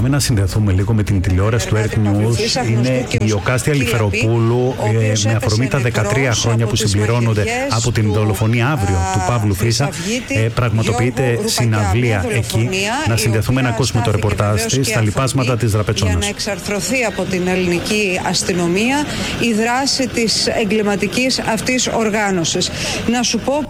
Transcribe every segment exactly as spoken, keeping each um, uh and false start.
πάμε να συνδεθούμε λίγο με την τηλεόραση του Earth News. Είναι η Ιωκάστια Λιφεροπούλου, ε, με αφορμή τα δεκατρία χρόνια που συμπληρώνονται από την δολοφονία αύριο του Παύλου Φίσα. Ε, πραγματοποιείται συναυλία εκεί. Να συνδεθούμε να ακούσουμε το ρεπορτάζ της στα λοιπάσματα της Δραπετσόνας. Για να εξαρθρωθεί από την ελληνική αστυνομία η δράση της εγκληματικής αυτής οργάνωσης. Να σου πω...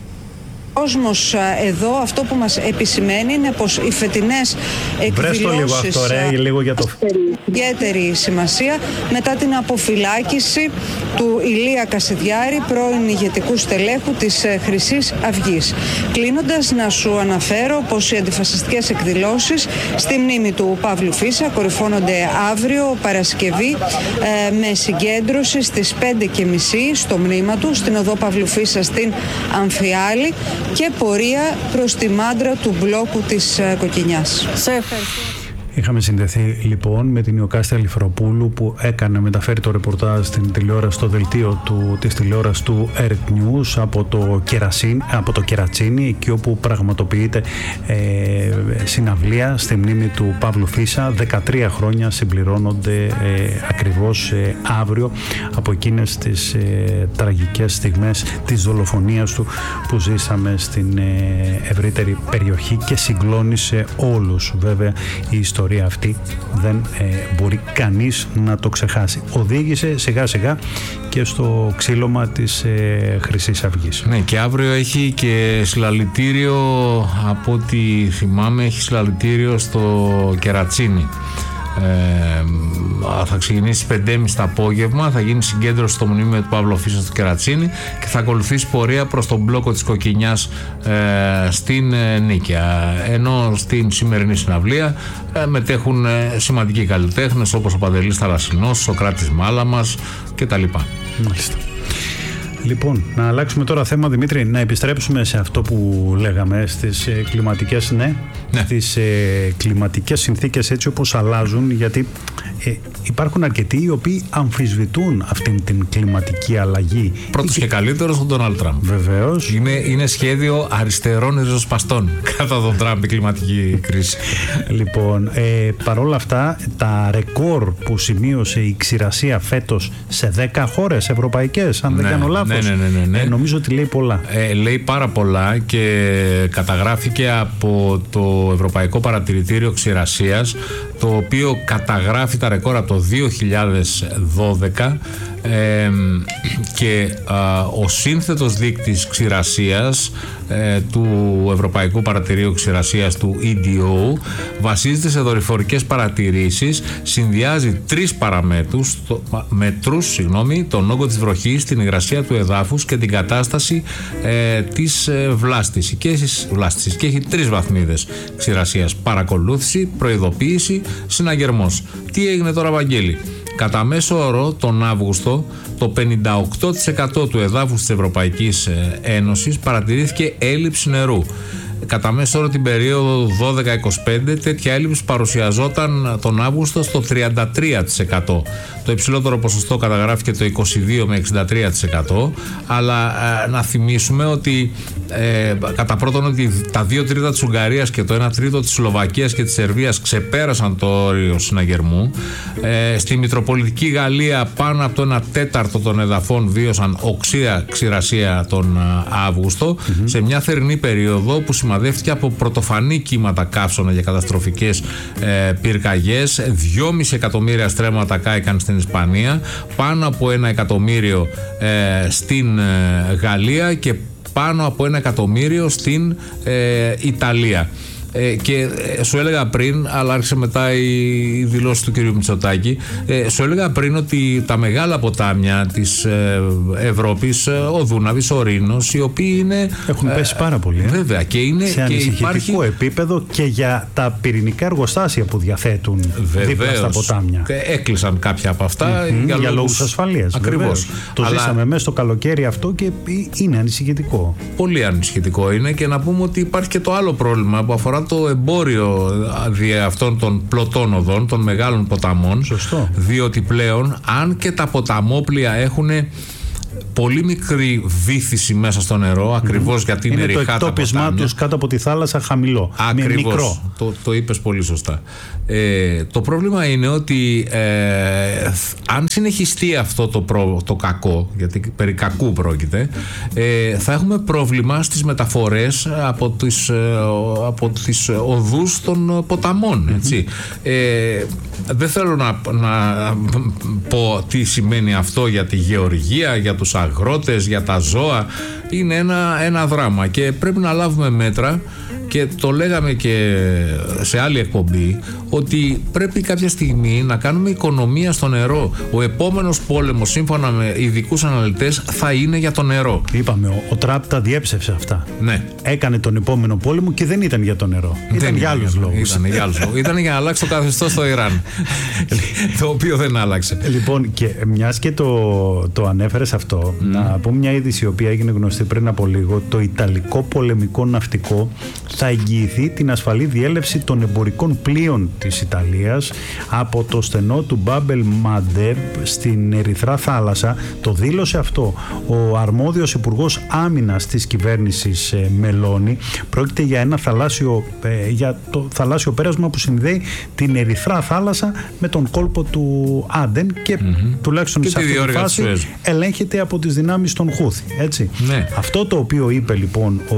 Ο κόσμος εδώ αυτό που μας επισημαίνει είναι πως οι φετινές εκδηλώσεις Βρες το λίγο αυτό, ρε, λίγο για το... ιδιαίτερη σημασία μετά την αποφυλάκηση του Ηλία Κασιδιάρη, πρώην ηγετικού στελέχου της Χρυσής Αυγής. Κλείνοντας, να σου αναφέρω πως οι αντιφασιστικές εκδηλώσεις στη μνήμη του Παύλου Φίσα κορυφώνονται αύριο Παρασκευή ε, με συγκέντρωση στις πέντε και μισή στο μνήμα του στην οδό Παύλου Φίσα στην Αμφιάλη και πορεία προς τη μάντρα του μπλόκου της Κοκκινιάς. Σε ευχαριστώ. Είχαμε συνδεθεί λοιπόν με την Ιωκάστια Λιφεροπούλου που έκανε, μεταφέρει το ρεπορτάζ στην τηλεόραση, στο δελτίο του, της τηλεόρασης του Earth News από το, Κερασίν, από το Κερατσίνι, εκεί όπου πραγματοποιείται ε, συναυλία στη μνήμη του Παύλου Φίσα. δεκατρία χρόνια συμπληρώνονται ε, ακριβώς ε, αύριο από εκείνες τις ε, τραγικές στιγμές της δολοφονίας του που ζήσαμε στην ε, ευρύτερη περιοχή και συγκλώνησε όλους. Βέβαια η ιστορία αυτή δεν ε, μπορεί κανείς να το ξεχάσει. Οδήγησε σιγά σιγά και στο ξύλωμα της ε, Χρυσής Αυγής. Ναι, και αύριο έχει και συλλαλητήριο, από ό,τι θυμάμαι, έχει συλλαλητήριο στο Κερατσίνι. Ε, θα ξεκινήσει στις πέντε και μισή το απόγευμα, θα γίνει συγκέντρωση στο μνημείο του Παύλου Φίσα στο Κερατσίνι και θα ακολουθήσει πορεία προς τον μπλόκο της Κοκκινιάς ε, στην ε, Νίκαια. Ενώ στην σημερινή συναυλία ε, μετέχουν ε, σημαντικοί καλλιτέχνες όπως ο Παντελής Θαλασσινός, ο Σοκράτης Μάλαμας κτλ. Μάλιστα. Λοιπόν, να αλλάξουμε τώρα θέμα, Δημήτρη, να επιστρέψουμε σε αυτό που λέγαμε στις ε, κλιματικές, ναι, ναι. στις ε, κλιματικές συνθήκες έτσι όπως αλλάζουν, γιατί ε, υπάρχουν αρκετοί οι οποίοι αμφισβητούν αυτήν την κλιματική αλλαγή. Πρώτος και καλύτερος ο Ντόναλντ Τραμπ. Βεβαίως. Είναι, είναι σχέδιο αριστερών ριζοσπαστών κατά τον Τραμπ η κλιματική κρίση. Λοιπόν, ε, παρόλα αυτά, τα ρεκόρ που σημείωσε η ξηρασία φέτος σε δέκα χώρες ευρωπαϊκές, αν δεν ναι, κάνω λάθος, ναι, ναι, ναι, ναι. Ε, νομίζω ότι λέει πολλά. Ε, λέει πάρα πολλά και καταγράφηκε από το Ευρωπαϊκό Παρατηρητήριο Ξηρασίας, το οποίο καταγράφει τα ρεκόρ από το δύο χιλιάδες δώδεκα ε, και α, ο σύνθετος δείκτης ξηρασίας ε, του Ευρωπαϊκού Παρατηρητηρίου Ξηρασίας, του ι ντι ο, βασίζεται σε δορυφορικές παρατηρήσεις, συνδυάζει τρεις παραμέτρους, το, μετρούς, συγγνώμη, τον όγκο της βροχής, την υγρασία του εδάφους και την κατάσταση ε, της ε, βλάστησης και, βλάστησης και έχει τρεις βαθμίδες ξηρασίας: παρακολούθηση, προειδοποίηση, συναγερμός. Τι έγινε τώρα, Βαγγέλη? Κατά μέσο όρο τον Αύγουστο το πενήντα οκτώ τοις εκατό του εδάφους της Ευρωπαϊκής Ένωσης παρατηρήθηκε έλλειψη νερού. Κατά μέσο όρο την περίοδο δώδεκα είκοσι πέντε τέτοια έλλειψη παρουσιαζόταν τον Αύγουστο στο τριάντα τρία τοις εκατό. Το υψηλότερο ποσοστό καταγράφηκε το είκοσι δύο με εξήντα τρία τοις εκατό, αλλά ε, να θυμίσουμε ότι ε, κατά πρώτον ότι τα δύο τρίτα της Ουγγαρίας και το ένα τρίτο της Σλοβακίας και της Σερβίας ξεπέρασαν το όριο συναγερμού. Ε, στη Μητροπολιτική Γαλλία πάνω από το ένα τέταρτο των εδαφών βίωσαν οξία ξηρασία τον Αύγουστο, mm-hmm. σε μια θερινή περίοδο που σημαδεύτηκε από πρωτοφανή κύματα καύσωνα για καταστροφικές ε, πυρκαγιές. δυόμισι εκατομμύρια στρέμματα κάηκαν στην Ισπανία, πάνω από ένα εκατομμύριο ε, στην ε, Γαλλία και πάνω από ένα εκατομμύριο στην ε, Ιταλία. Ε, και ε, σου έλεγα πριν, αλλά άρχισε μετά η δηλώση του κ. Μητσοτάκη, ε, σου έλεγα πριν ότι τα μεγάλα ποτάμια της ε, Ευρώπης, ε, ο Δούναβης, ο Ρήνος, οι οποίοι είναι... έχουν ε, πέσει πάρα πολύ. Ε. Βέβαια. Και είναι σε και ανησυχητικό υπάρχει... επίπεδο και για τα πυρηνικά εργοστάσια που διαθέτουν. Βεβαίως, δίπλα στα ποτάμια. Έκλεισαν κάποια από αυτά mm-hmm, για, για λόγους ασφαλείας. Ακριβώς. Το αλλά... ζήσαμε μέσα στο καλοκαίρι αυτό και είναι ανησυχητικό. Πολύ ανησυχητικό είναι, και να πούμε ότι υπάρχει και το άλλο πρόβλημα που αφορά το εμπόριο δι' αυτών των πλωτών οδών, των μεγάλων ποταμών. Σωστό. Διότι πλέον, αν και τα ποταμόπλια έχουν πολύ μικρή βύθιση μέσα στο νερό, ακριβώς mm-hmm. γιατί είναι, είναι ριχά τα ποτάμια. Το εκτόπισμά τους κάτω από τη θάλασσα χαμηλό. Ακριβώς. Μικρό. Το, το είπες πολύ σωστά. Ε, το πρόβλημα είναι ότι ε, αν συνεχιστεί αυτό το, προ, το κακό, γιατί περί κακού πρόκειται, ε, θα έχουμε πρόβλημα στις μεταφορές από τις, ε, από τις οδούς των ποταμών. Έτσι. Mm-hmm. Ε, δεν θέλω να, να πω τι σημαίνει αυτό για τη γεωργία, για τους αγρότες, για τα ζώα. Είναι ένα, ένα δράμα και πρέπει να λάβουμε μέτρα. Και το λέγαμε και σε άλλη εκπομπή, ότι πρέπει κάποια στιγμή να κάνουμε οικονομία στο νερό. Ο επόμενος πόλεμος, σύμφωνα με ειδικούς αναλυτές, θα είναι για το νερό. Είπαμε, ο, ο Τραμπ τα διέψευσε αυτά. Ναι. Έκανε τον επόμενο πόλεμο και δεν ήταν για το νερό. Δεν ήταν για άλλους λόγους. Ήταν για άλλους λόγους. Ήταν για να αλλάξει το καθεστώς στο Ιράν. Το οποίο δεν άλλαξε. Λοιπόν, και μιας και το, το ανέφερες αυτό, mm. να πω μια είδηση η οποία έγινε γνωστή πριν από λίγο. Το Ιταλικό πολεμικό ναυτικό θα εγγυηθεί την ασφαλή διέλευση των εμπορικών πλοίων της Ιταλίας από το στενό του Μπάμπελ Μαντέμπ στην Ερυθρά θάλασσα. Το δήλωσε αυτό ο αρμόδιος υπουργός άμυνας της κυβέρνησης ε, Μελώνη. Πρόκειται για ένα θαλάσσιο, ε, για το θαλάσσιο πέρασμα που συνδέει την Ερυθρά θάλασσα με τον κόλπο του Άντεν και mm-hmm. τουλάχιστον και σε αυτή τη φάση ελέγχεται από τις δυνάμεις των Χούθι. Έτσι. Ναι. Αυτό το οποίο είπε λοιπόν ο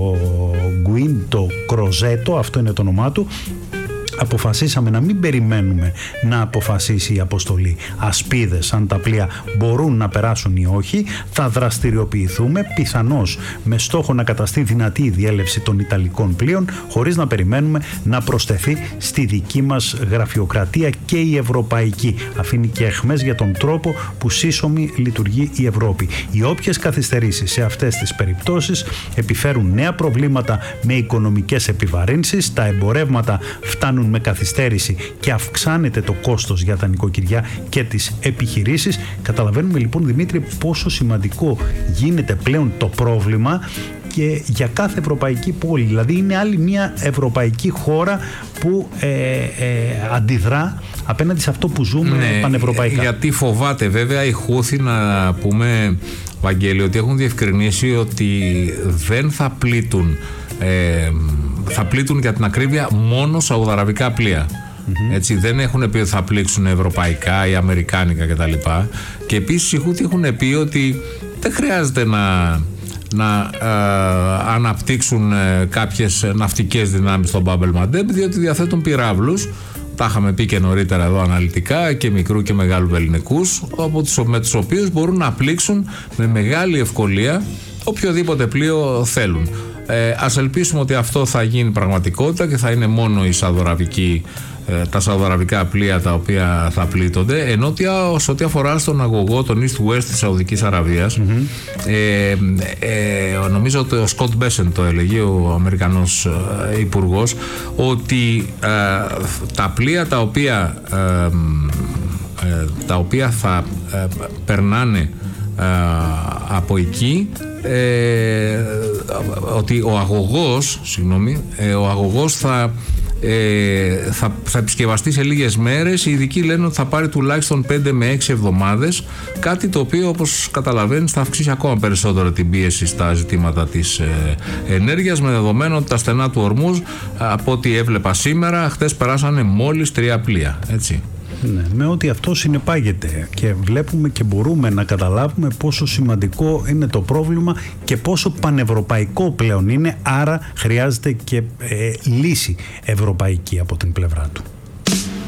Γκουίντο Κροζέτο, αυτό είναι το όνομά του, αποφασίσαμε να μην περιμένουμε να αποφασίσει η αποστολή. Ασπίδες αν τα πλοία μπορούν να περάσουν ή όχι, θα δραστηριοποιηθούμε πιθανώς με στόχο να καταστεί δυνατή η διέλευση των Ιταλικών πλοίων, χωρίς να περιμένουμε να προσθεθεί στη δική μας γραφειοκρατία και η ευρωπαϊκή. Αφήνει και αιχμές για τον τρόπο που σύσσωμη λειτουργεί η Ευρώπη. Οι όποιες καθυστερήσεις σε αυτές τις περιπτώσεις επιφέρουν νέα προβλήματα με οικονομικές επιβαρύνσεις, τα εμπορεύματα φτάνουν με καθυστέρηση και αυξάνεται το κόστος για τα νοικοκυριά και τις επιχειρήσεις. Καταλαβαίνουμε λοιπόν, Δημήτρη, πόσο σημαντικό γίνεται πλέον το πρόβλημα και για κάθε ευρωπαϊκή πόλη. Δηλαδή είναι άλλη μια ευρωπαϊκή χώρα που ε, ε, αντιδρά απέναντι σε αυτό που ζούμε ναι, πανευρωπαϊκά. Γιατί φοβάται βέβαια οι Χούθι, να πούμε, Βαγγέλη, ότι έχουν διευκρινίσει ότι δεν θα πλήττουν ε, θα πλήττουν για την ακρίβεια μόνο σαουδαραβικά πλοία. Mm-hmm. Έτσι, δεν έχουν πει ότι θα πλήξουν ευρωπαϊκά ή αμερικάνικα κτλ. Και επίσης οι Χούθι έχουν πει ότι δεν χρειάζεται να, να ε, αναπτύξουν ε, κάποιες ναυτικές δυνάμεις στον Μπάμπελ Μαντέμπ, διότι διαθέτουν πυράβλους. Τα είχαμε πει και νωρίτερα εδώ αναλυτικά, και μικρού και μεγάλου βελληνικούς, με τους οποίους μπορούν να πλήξουν με μεγάλη ευκολία οποιοδήποτε πλοίο θέλουν. Ε, ας ελπίσουμε ότι αυτό θα γίνει πραγματικότητα και θα είναι μόνο οι σαουδαραβικοί, ε, τα σαουδαραβικά πλοία τα οποία θα πλήττονται, ενώ σε ό,τι αφορά στον αγωγό, τον East West της Σαουδικής Αραβίας, mm-hmm. ε, ε, νομίζω ότι ο Σκοτ Μπέσεν το έλεγε, ο Αμερικανός ε, υπουργός, ότι ε, τα πλοία τα οποία, ε, ε, τα οποία θα ε, περνάνε ε, από εκεί, Ε, ότι ο αγωγός, συγγνώμη, ε, ο αγωγός θα, ε, θα, θα επισκευαστεί σε λίγες μέρες. Οι ειδικοί λένε ότι θα πάρει τουλάχιστον πέντε με έξι εβδομάδες, κάτι το οποίο, όπως καταλαβαίνεις, θα αυξήσει ακόμα περισσότερο την πίεση στα ζητήματα της ε, ενέργειας, με δεδομένο ότι τα στενά του Ορμούζ, από ό,τι έβλεπα σήμερα, χτες περάσανε μόλις τρία πλοία, έτσι. Ναι, με ό,τι αυτό συνεπάγεται, και βλέπουμε και μπορούμε να καταλάβουμε πόσο σημαντικό είναι το πρόβλημα και πόσο πανευρωπαϊκό πλέον είναι, άρα χρειάζεται και ε, λύση ευρωπαϊκή από την πλευρά του.